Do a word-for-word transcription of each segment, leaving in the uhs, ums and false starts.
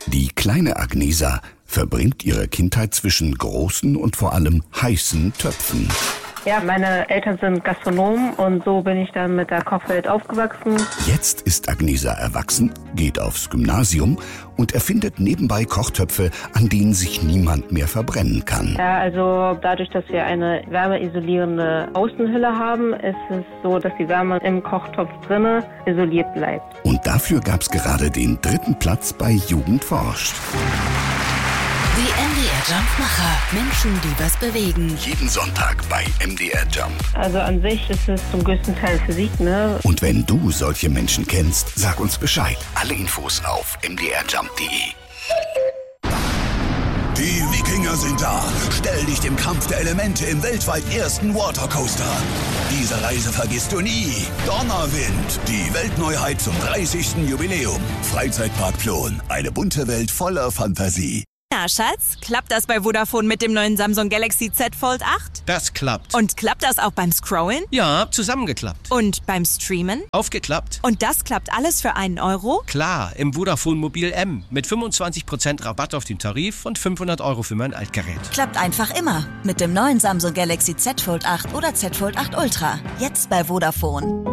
Die kleine Agnesa verbringt ihre Kindheit zwischen großen und vor allem heißen Töpfen. Ja, meine Eltern sind Gastronomen und so bin ich dann mit der Kochwelt aufgewachsen. Jetzt ist Agnesa erwachsen, geht aufs Gymnasium und erfindet nebenbei Kochtöpfe, an denen sich niemand mehr verbrennen kann. Ja, also dadurch, dass wir eine wärmeisolierende Außenhülle haben, ist es so, dass die Wärme im Kochtopf drinne isoliert bleibt. Und dafür gab's gerade den dritten Platz bei Jugend forscht. Die M D R-Jump-Macher. Menschen, die was bewegen. Jeden Sonntag bei M D R Jump. Also an sich ist es zum größten Teil Physik, ne? Und wenn du solche Menschen kennst, sag uns Bescheid. Alle Infos auf m d r jump punkt d e. Die Wikinger sind da. Stell dich dem Kampf der Elemente im weltweit ersten Watercoaster. Diese Reise vergisst du nie. Donnerwind, die Weltneuheit zum dreißigsten Jubiläum. Freizeitpark Plon, eine bunte Welt voller Fantasie. Na, Schatz, klappt das bei Vodafone mit dem neuen Samsung Galaxy Z Fold acht? Das klappt. Und klappt das auch beim Scrollen? Ja, zusammengeklappt. Und beim Streamen? Aufgeklappt. Und das klappt alles für einen Euro? Klar, im Vodafone Mobil M mit fünfundzwanzig Prozent Rabatt auf den Tarif und fünfhundert Euro für mein Altgerät. Klappt einfach immer. Mit dem neuen Samsung Galaxy Z Fold acht oder Z Fold acht Ultra. Jetzt bei Vodafone.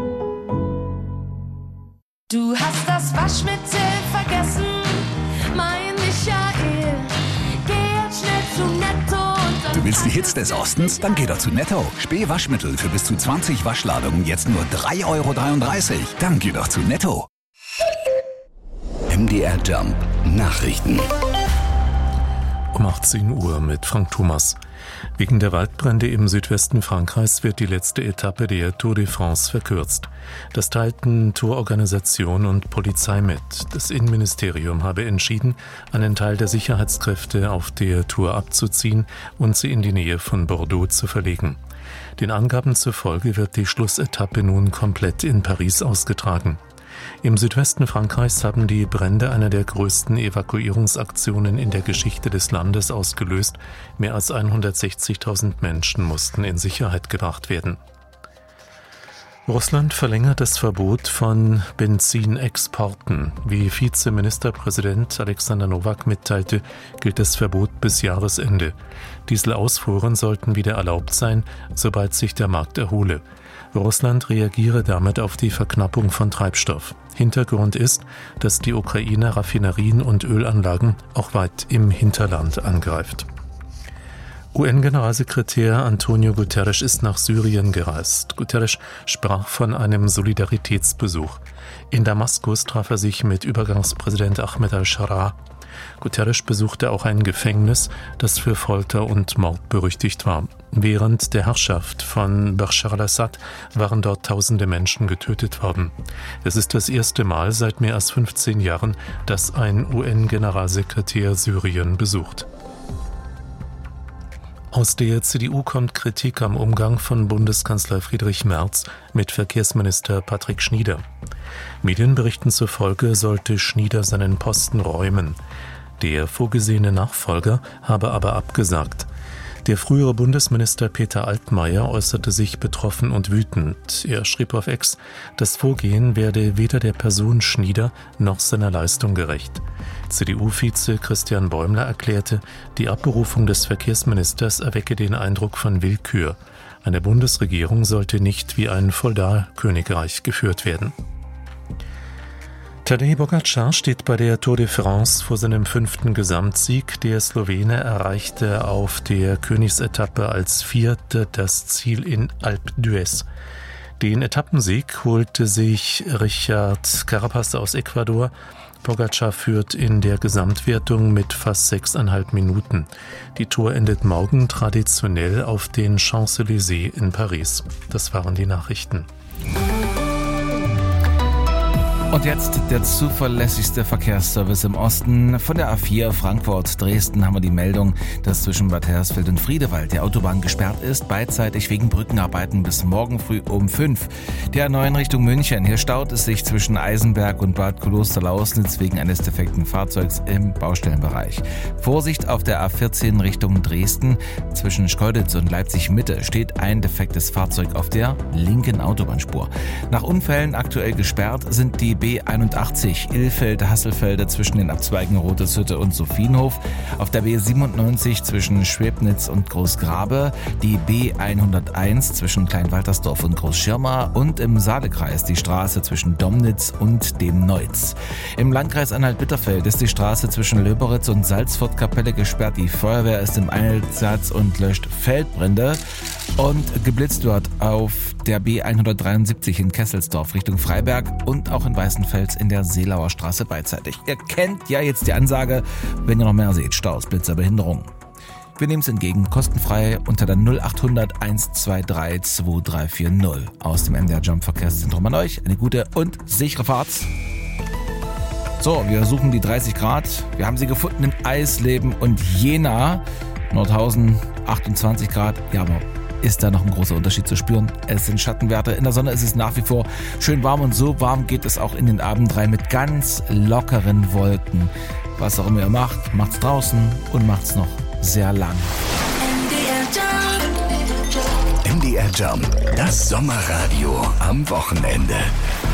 Du hast das Waschmittel vergessen, mein Michael. Geh jetzt schnell zu Netto und dann... Du willst die Hits des Ostens? Dann geh doch zu Netto. Späh-Waschmittel für bis zu zwanzig Waschladungen jetzt nur drei Euro dreiunddreißig. Dann geh doch zu Netto. M D R Jump Nachrichten. Um achtzehn Uhr mit Frank Thomas. Wegen der Waldbrände im Südwesten Frankreichs wird die letzte Etappe der Tour de France verkürzt. Das teilten Tourorganisation und Polizei mit. Das Innenministerium habe entschieden, einen Teil der Sicherheitskräfte auf der Tour abzuziehen und sie in die Nähe von Bordeaux zu verlegen. Den Angaben zufolge wird die Schlussetappe nun komplett in Paris ausgetragen. Im Südwesten Frankreichs haben die Brände eine der größten Evakuierungsaktionen in der Geschichte des Landes ausgelöst. Mehr als hundertsechzigtausend Menschen mussten in Sicherheit gebracht werden. Russland verlängert das Verbot von Benzinexporten. Wie Vizeministerpräsident Alexander Nowak mitteilte, gilt das Verbot bis Jahresende. Dieselausfuhren sollten wieder erlaubt sein, sobald sich der Markt erhole. Russland reagiere damit auf die Verknappung von Treibstoff. Hintergrund ist, dass die Ukraine Raffinerien und Ölanlagen auch weit im Hinterland angreift. U N-Generalsekretär Antonio Guterres ist nach Syrien gereist. Guterres sprach von einem Solidaritätsbesuch. In Damaskus traf er sich mit Übergangspräsident Ahmed al-Sharaa. Guterres besuchte auch ein Gefängnis, das für Folter und Mord berüchtigt war. Während der Herrschaft von Bashar al-Assad waren dort tausende Menschen getötet worden. Es ist das erste Mal seit mehr als fünfzehn Jahren, dass ein U N-Generalsekretär Syrien besucht. Aus der C D U kommt Kritik am Umgang von Bundeskanzler Friedrich Merz mit Verkehrsminister Patrick Schnieder. Medienberichten zufolge sollte Schnieder seinen Posten räumen. Der vorgesehene Nachfolger habe aber abgesagt. Der frühere Bundesminister Peter Altmaier äußerte sich betroffen und wütend. Er schrieb auf X, das Vorgehen werde weder der Person Schnieder noch seiner Leistung gerecht. C D U-Vize Christian Bäumler erklärte, die Abberufung des Verkehrsministers erwecke den Eindruck von Willkür. Eine Bundesregierung sollte nicht wie ein Feudalkönigreich geführt werden. Tadej Pogačar steht bei der Tour de France vor seinem fünften Gesamtsieg. Der Slowene erreichte auf der Königsetappe als Vierter das Ziel in Alpe d'Huez. Den Etappensieg holte sich Richard Carapaz aus Ecuador. Pogačar führt in der Gesamtwertung mit fast sechseinhalb Minuten. Die Tour endet morgen traditionell auf den Champs-Élysées in Paris. Das waren die Nachrichten. Und jetzt der zuverlässigste Verkehrsservice im Osten. Von der A vier Frankfurt-Dresden haben wir die Meldung, dass zwischen Bad Hersfeld und Friedewald die Autobahn gesperrt ist, beidseitig wegen Brückenarbeiten bis morgen früh um fünf. Die A neun Richtung München. Hier staut es sich zwischen Eisenberg und Bad Klosterlausnitz wegen eines defekten Fahrzeugs im Baustellenbereich. Vorsicht auf der A vierzehn Richtung Dresden. Zwischen Schkeuditz und Leipzig-Mitte steht ein defektes Fahrzeug auf der linken Autobahnspur. Nach Unfällen aktuell gesperrt sind die B einundachtzig Ilfeld-Hasselfelde zwischen den Abzweigen Roteshütte und Sophienhof, auf der B siebenundneunzig zwischen Schwebnitz und Großgrabe, die B hunderteins zwischen Kleinwaltersdorf und Großschirma und im Saalekreis die Straße zwischen Domnitz und dem Neuz. Im Landkreis Anhalt-Bitterfeld ist die Straße zwischen Löberitz und Salzfortkapelle gesperrt. Die Feuerwehr ist im Einsatz und löscht Feldbrände. Und geblitzt wird auf der B hundertdreiundsiebzig in Kesselsdorf Richtung Freiberg und auch in Weißenfels in der Seelauer Straße beidseitig. Ihr kennt ja jetzt die Ansage, wenn ihr noch mehr seht, Staus, Blitzer, Behinderung. Wir nehmen es entgegen, kostenfrei unter der null achthundert hundertzweiunddreißig zweitausenddreihundertvierzig. Aus dem M D R Jump Verkehrszentrum an euch eine gute und sichere Fahrt. So, wir suchen die dreißig Grad. Wir haben sie gefunden in Eisleben und Jena. Nordhausen achtundzwanzig Grad. Ja, aber ist da noch ein großer Unterschied zu spüren? Es sind Schattenwerte. In der Sonne ist es nach wie vor schön warm und so warm geht es auch in den Abend rein mit ganz lockeren Wolken. Was auch immer ihr macht, macht's draußen und macht's noch sehr lang. M D R Jump, das Sommerradio am Wochenende.